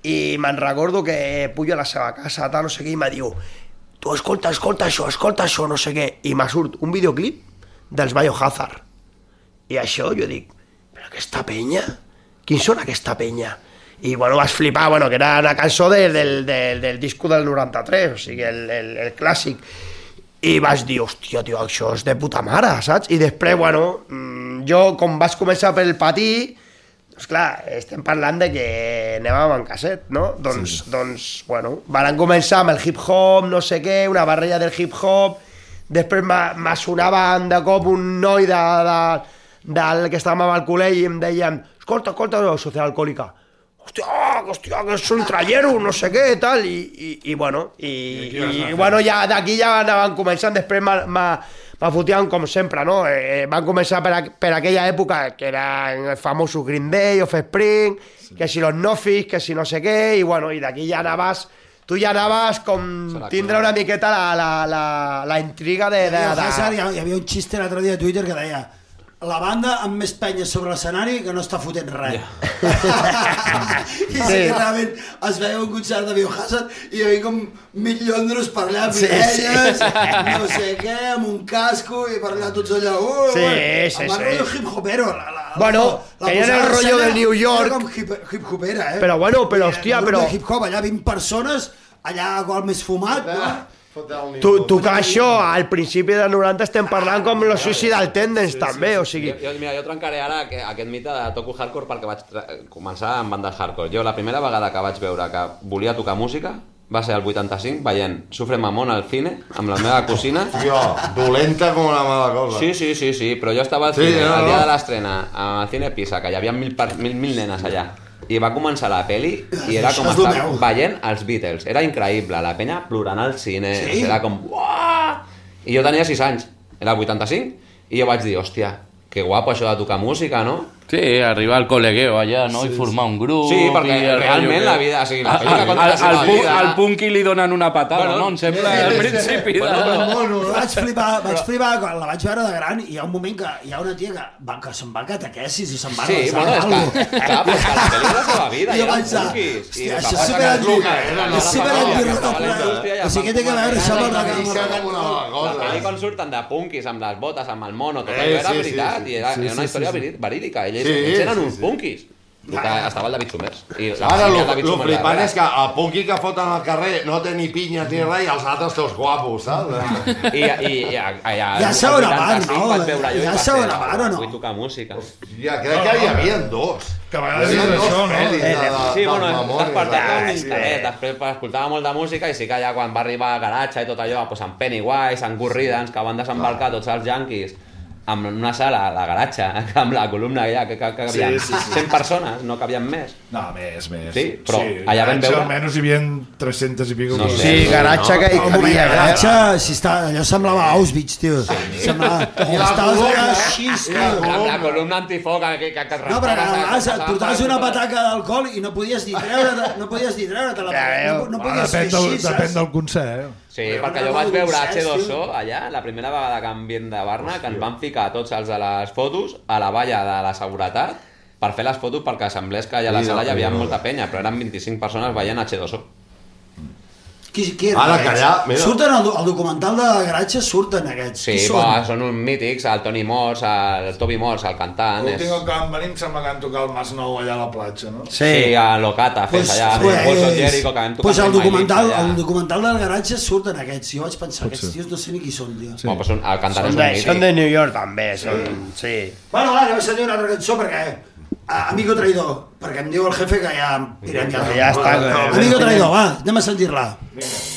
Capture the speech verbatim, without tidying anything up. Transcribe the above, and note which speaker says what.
Speaker 1: i me'n recordo que pujo a la seva casa, tal, no sé què, i me diu tu, escolta, escolta això, escolta això, no sé què, i me surt un videoclip dels Biohazard. I això, jo dic, però aquesta penya? Quins són aquesta penya? I, bueno, vas flipar, bueno, que era una cançó de, del, del, del disco del noranta-tres, o sigui, el, el, el clàssic. I vas dir, hòstia, tio, això és de puta mare, saps? I després, bueno, jo, com vas començar pel patí, doncs clar, estem parlant de que anàvem en casset, no? Doncs, sí. doncs bueno, van començar amb el hip-hop, no sé què, una barreja del hip-hop, després me sonaven de cop un noi de, de, del que estàvem al col·legi i em deien, escolta, escolta, Societat Alcohòlica, hòstia, hòstia, que són tralleros, no sé què, tal, i, i, i bueno, i, i, i bueno, ja d'aquí ja anaven començant, després me fotiaven com sempre, no? Eh, van començar per, a, per aquella època, que eren els famosos Green Day, Offspring, sí. que si los Nofis, que si no sé què, i bueno, i d'aquí ja anaves, tu ja anaves com tindre una miqueta la, la, la, la intriga de... de, de...
Speaker 2: Hazard, hi havia un xiste l'altre dia a Twitter que deia la banda amb més penyes sobre l'escenari que no està fotent res. Yeah. I sí, sí que realment es veia un concert de Biohazard i hi havia com mil llondros per allà amb sí, orelles, sí. no sé què, amb un casco i per allà tots allà. Uh,
Speaker 1: sí, sí,
Speaker 2: amb el rotllo hip-hopero. La, la,
Speaker 1: bueno,
Speaker 2: la,
Speaker 1: que era el rotllo de New York.
Speaker 2: Era com hip-hopera, eh?
Speaker 1: Però bueno, però hòstia, però...
Speaker 2: hip-hop, allà vint persones, allà qual més fumat, no?
Speaker 1: Tu, tocar això al principi dels noranta estem parlant com los Suicidal Tendencies sí, també, sí, sí. o sigui...
Speaker 3: Jo, jo, mira, jo trencaré ara aquest mite de toco hardcore perquè vaig començar amb bandes hardcore. Jo la primera vegada que vaig veure que volia tocar música va ser el vuitanta-cinc veient Sufre Mamón al cine amb la meva cosina.
Speaker 4: Tio, dolenta com una mala cosa.
Speaker 3: Sí, sí, sí, sí, però jo estava al cine sí, no, el dia de l'estrena al cine Pisa, que hi havia mil, mil, mil nenes allà. I va començar la peli i era com estar veient els Beatles. Era increïble, la penya plorant al cine. Sí? Era com... Uah! I jo tenia sis anys, era vuitanta-cinc, i jo vaig dir, hòstia, que guapo això de tocar música, no?
Speaker 5: Sí, arribar al col·legueo allà, no? Sí, I formar un grup...
Speaker 3: Sí, perquè realment que... la vida... O sigui, la
Speaker 5: pel·li que conta la seva vida... Al punky li donen una patada, bueno, no? Em sembla sí, al principi. Sí,
Speaker 2: bueno, de... bueno, vaig flipar, vaig flipar quan la vaig veure de gran i hi ha un moment que hi ha una tia que, va, que se'n va al catequesis i se'n va
Speaker 3: sí,
Speaker 2: a
Speaker 3: bueno, és que, clar, però és que la pel·li és la seva vida, i eren punkis.
Speaker 2: Hòstia, això és superantirroca. És superantirroca. O sigui, té que veure això amb la cama.
Speaker 3: La pel·li quan surten de punkis amb les botes, amb el mono, tot allò era veritat i era una història verídica. Ells eren uns punkis. Estava el David Summers.
Speaker 4: Ara, el flipant és que el punky que foten al carrer no té ni pinyes ni res i els altres tots guapos, saps?
Speaker 3: I
Speaker 2: ja segona part, no? Ja segona part, o no?
Speaker 3: Vull tocar música.
Speaker 4: Ja, crec que hi havia dos.
Speaker 6: Que a vegades és això, no?
Speaker 3: Sí, bueno, despertat d'interès. Després escoltava molt de música i sí que ja quan va arribar a Garatxa i tot allò, amb Pennywise, amb Good Riddance, que van desembarcar tots els yanquis amb una sala, la Garatxa, amb la columna allà, que, que, que cabien sí, sí, sí. cent persones, no cabien més.
Speaker 6: No, més, més.
Speaker 3: Sí, però sí, allà vam veure...
Speaker 6: Almenys hi havia tres-centes i pico.
Speaker 1: No sé, sí, Garatxa que hi cabia.
Speaker 2: Garatxa, si està, allò semblava Auschwitz, tio. Sí. Semblava...
Speaker 4: I la columna
Speaker 2: així, tio.
Speaker 3: La, la columna antifoc que, que, que
Speaker 2: no, però et portaves una pataca d'alcohol i no podies ni treure no podies ni treure-te la no, no podies fer així, saps?
Speaker 6: Depèn del concert, eh?
Speaker 3: Sí, perquè jo vaig veure hache dos o allà, la primera vegada que em vien de Barna, que ens van ficar tots els de les fotos a la valla de la seguretat per fer les fotos perquè semblés que allà a la sala hi havia molta penya, però eren vint-i-cinc persones veient hache dos o.
Speaker 2: Qui, qui
Speaker 4: Ara que allà, mira...
Speaker 2: Surten al, al documental de Garatxa, surten aquests.
Speaker 3: Sí,
Speaker 2: són?
Speaker 3: Bo, són uns mítics, el Tony Morse, el Toby Morse, el cantant.
Speaker 6: L'últim és... que van venir em sembla que van tocar el Masnou allà a la platja, no?
Speaker 3: Sí, sí a Locata, fes pues, allà, pues, amb Bolso Jericho, que vam tocar
Speaker 2: pues el documental, el documental del Garatxa surten aquests. Jo vaig pensar, aquests tios no sé ni qui són, tio.
Speaker 3: Sí. Bueno, pues, el cantant
Speaker 1: són
Speaker 3: és un
Speaker 1: de,
Speaker 3: mític.
Speaker 1: Són de New York també, són... Sí.
Speaker 2: Bueno, va, anem a sentir una altra cançó perquè... Amigo Traidor, perquè em diu el jefe que ja...
Speaker 1: Ja està.
Speaker 2: Amigo Traidor, va, anem a sentir-la. Vinga.